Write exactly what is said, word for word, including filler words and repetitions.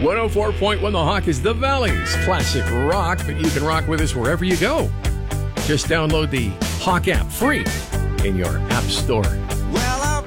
one oh four point one The Hawk is the Valley's classic rock, but you can rock with us wherever you go. Just download the Hawk app free in your app store.